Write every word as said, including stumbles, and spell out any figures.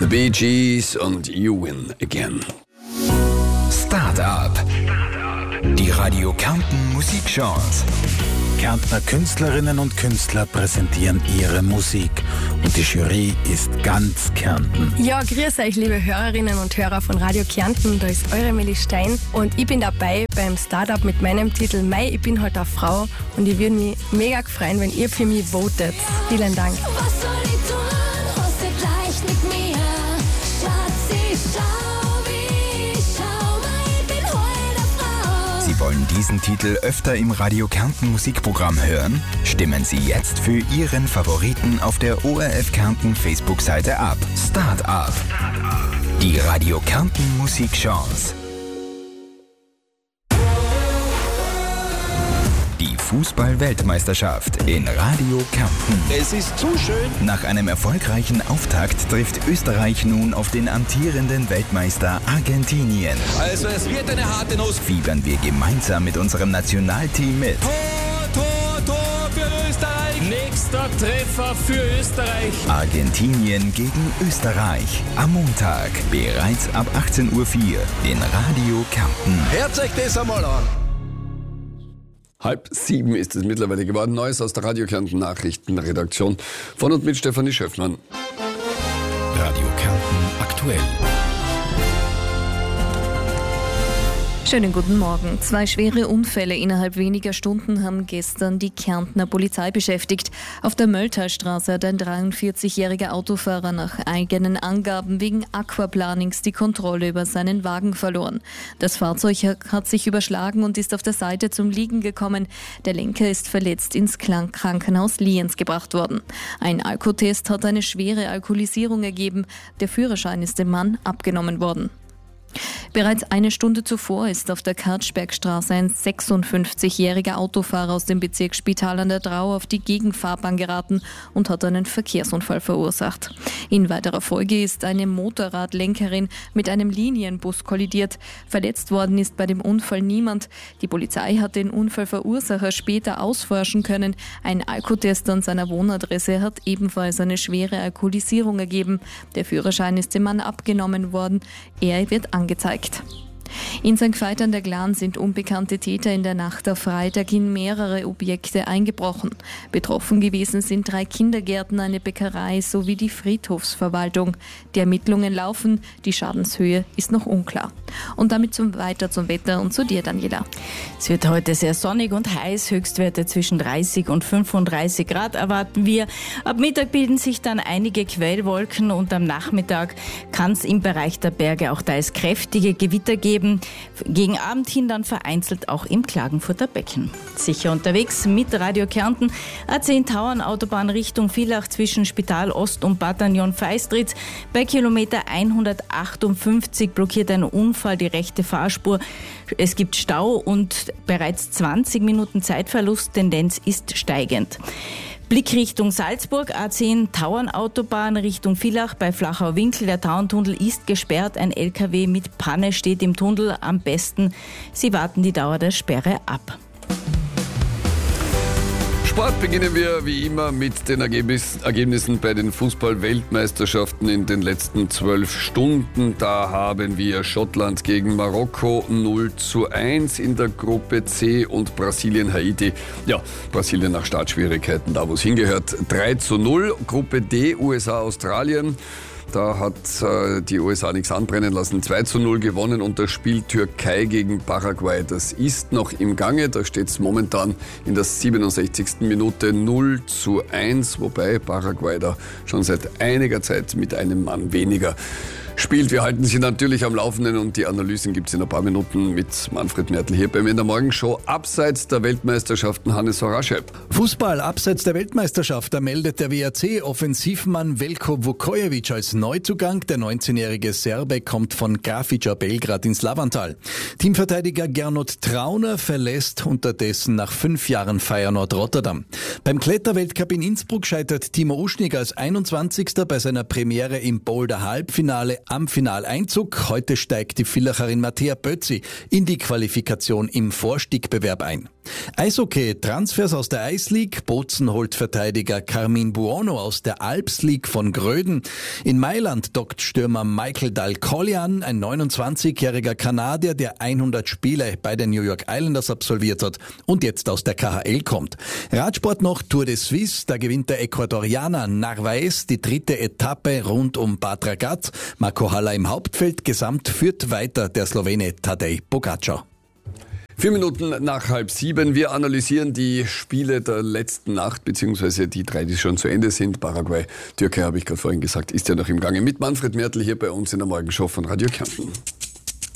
The Bee Gees und You Win Again. Start-up. Die Radio Kärnten Musikchance. Kärntner Künstlerinnen und Künstler präsentieren ihre Musik. Und die Jury ist ganz Kärnten. Ja, grüß euch, liebe Hörerinnen und Hörer von Radio Kärnten. Da ist eure Melli Stein und ich bin dabei beim Startup mit meinem Titel Mei, ich bin halt eine Frau. Und ich würde mich mega freuen, wenn ihr für mich votet. Vielen Dank. Was soll ich tun? Roste gleich mit mir. Schatzi, schau, wie ich schau. Mei, ich bin heute eine Frau. Sie wollen diesen Titel öfter im Radio Kärnten Musikprogramm hören? Stimmen Sie jetzt für Ihren Favoriten auf der O R F Kärnten Facebook-Seite ab. Start-up. Die Radio Kärnten Musikchance. Die Fußball-Weltmeisterschaft in Radio Kärnten. Es ist zu schön. Nach einem erfolgreichen Auftakt trifft Österreich nun auf den amtierenden Weltmeister Argentinien. Also es wird eine harte Nuss. Fiebern wir gemeinsam mit unserem Nationalteam mit. Tor, Tor, Tor für Österreich. Nächster Treffer für Österreich. Argentinien gegen Österreich. Am Montag, bereits ab achtzehn Uhr vier in Radio Kärnten. Hört euch das einmal an. Halb sieben ist es mittlerweile geworden. Neues aus der Radio Kärnten Nachrichtenredaktion von und mit Stefanie Schöffmann. Radio Kärnten aktuell. Schönen guten Morgen. Zwei schwere Unfälle innerhalb weniger Stunden haben gestern die Kärntner Polizei beschäftigt. Auf der Mölltalstraße hat ein dreiundvierzigjähriger Autofahrer nach eigenen Angaben wegen Aquaplanings die Kontrolle über seinen Wagen verloren. Das Fahrzeug hat sich überschlagen und ist auf der Seite zum Liegen gekommen. Der Lenker ist verletzt ins Krankenhaus Lienz gebracht worden. Ein Alkotest hat eine schwere Alkoholisierung ergeben. Der Führerschein ist dem Mann abgenommen worden. Bereits eine Stunde zuvor ist auf der Kartsbergstraße ein sechsundfünfzigjähriger Autofahrer aus dem Bezirk Spital an der Drau auf die Gegenfahrbahn geraten und hat einen Verkehrsunfall verursacht. In weiterer Folge ist eine Motorradlenkerin mit einem Linienbus kollidiert. Verletzt worden ist bei dem Unfall niemand. Die Polizei hat den Unfallverursacher später ausforschen können. Ein Alkotest an seiner Wohnadresse hat ebenfalls eine schwere Alkoholisierung ergeben. Der Führerschein ist dem Mann abgenommen worden. Er wird angezeigt. In Sankt Veit an der Glan sind unbekannte Täter in der Nacht auf Freitag in mehrere Objekte eingebrochen. Betroffen gewesen sind drei Kindergärten, eine Bäckerei sowie die Friedhofsverwaltung. Die Ermittlungen laufen, die Schadenshöhe ist noch unklar. Und damit zum weiter zum Wetter und zu dir, Daniela. Es wird heute sehr sonnig und heiß, Höchstwerte zwischen dreißig und fünfunddreißig Grad erwarten wir. Ab Mittag bilden sich dann einige Quellwolken und am Nachmittag kann es im Bereich der Berge auch teils kräftige Gewitter geben. Gegen Abend hin dann vereinzelt auch im Klagenfurter Becken. Sicher unterwegs mit Radio Kärnten, A zehn Tauern Autobahn Richtung Villach zwischen Spital Ost und Bataillon Feistritz. Bei Kilometer hundertachtundfünfzig blockiert ein Unfall die rechte Fahrspur. Es gibt Stau und bereits zwanzig Minuten Zeitverlust, Tendenz ist steigend. Blick Richtung Salzburg, A zehn Tauernautobahn Richtung Villach bei Flachau-Winkel. Der Tauerntunnel ist gesperrt. Ein L K W mit Panne steht im Tunnel. Am besten, Sie warten die Dauer der Sperre ab. Sport beginnen wir wie immer mit den Ergebnis, Ergebnissen bei den Fußball-Weltmeisterschaften in den letzten zwölf Stunden. Da haben wir Schottland gegen Marokko null zu eins in der Gruppe C und Brasilien-Haiti. Ja, Brasilien nach Startschwierigkeiten, da wo es hingehört, drei zu null. Gruppe D, U S A, Australien. Da hat äh, die U S A nichts anbrennen lassen. zwei zu null gewonnen und das Spiel Türkei gegen Paraguay, das ist noch im Gange. Da steht es momentan in der siebenundsechzigsten Minute null zu eins, wobei Paraguay da schon seit einiger Zeit mit einem Mann weniger spielt. Wir halten Sie natürlich am Laufenden und die Analysen gibt es in ein paar Minuten mit Manfred Mertl hier bei mir in der Morgenshow. Abseits der Weltmeisterschaften, Hannes Horaschep. Fußball abseits der Weltmeisterschaft, da meldet der W R C-Offensivmann Veljko Vukojevic als Neuzugang. Der neunzehnjährige Serbe kommt von Grafika Belgrad ins Lavantal. Teamverteidiger Gernot Trauner verlässt unterdessen nach fünf Jahren Feyenoord Rotterdam. Beim Kletterweltcup in Innsbruck scheitert Timo Uschnig als einundzwanzigster bei seiner Premiere im Boulder-Halbfinale am Finaleinzug. Heute steigt die Villacherin Mattea Bötzi in die Qualifikation im Vorstiegbewerb ein. Eishockey, Transfers aus der Ice League, Bozen holt Verteidiger Carmine Buono aus der Alps League von Gröden. In Mailand dockt Stürmer Michael Dal-Colli an, ein neunundzwanzigjähriger Kanadier, der hundert Spiele bei den New York Islanders absolviert hat und jetzt aus der K H L kommt. Radsport noch, Tour de Suisse, da gewinnt der Ecuadorianer Narvaez die dritte Etappe rund um Bad Ragaz. Marco Haller im Hauptfeld, gesamt führt weiter der Slowene Tadej Pogačar. Vier Minuten nach halb sieben. Wir analysieren die Spiele der letzten Nacht, beziehungsweise die drei, die schon zu Ende sind. Paraguay, Türkei, habe ich gerade vorhin gesagt, ist ja noch im Gange. Mit Manfred Mertl hier bei uns in der Morgenshow von Radio Kärnten.